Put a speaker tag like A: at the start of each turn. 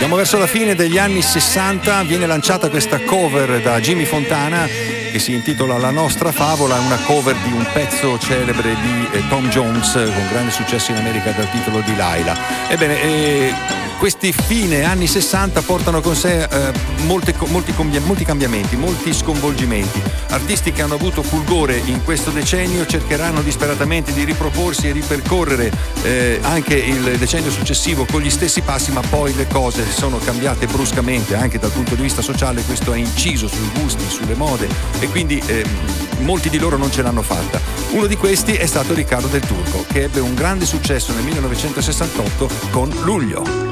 A: Siamo verso la fine degli anni 60, viene lanciata questa cover da Jimmy Fontana che si intitola La nostra favola, una cover di un pezzo celebre di Tom Jones con grande successo in America dal titolo di Laila. Ebbene, questi fine anni 60 portano con sé molti cambiamenti, molti sconvolgimenti. Artisti che hanno avuto fulgore in questo decennio cercheranno disperatamente di riproporsi e ripercorrere anche il decennio successivo con gli stessi passi, ma poi le cose sono cambiate bruscamente anche dal punto di vista sociale. Questo ha inciso sui gusti, sulle mode, e quindi molti di loro non ce l'hanno fatta. Uno di questi è stato Riccardo Del Turco, che ebbe un grande successo nel 1968 con Luglio.